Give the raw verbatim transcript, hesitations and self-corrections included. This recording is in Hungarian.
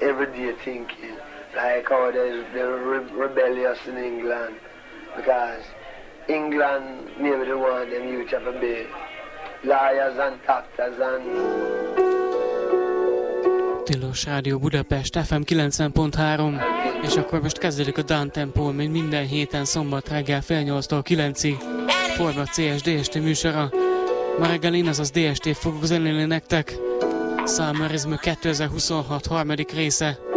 every day thinking like how they're, they're re- rebellious in England because England maybe the one them youth have to be lawyers and doctors and... Tilos Rádió Budapest, ef em kilencven pont három, és akkor most kezdődik a Down Tempo, mint minden héten szombat reggel fél nyolctól kilencig. Forma cé es dé es té műsora. Ma reggel én, azaz dé es té fogok zenélni nektek. Summerism kétezer-huszonhat harmadik része.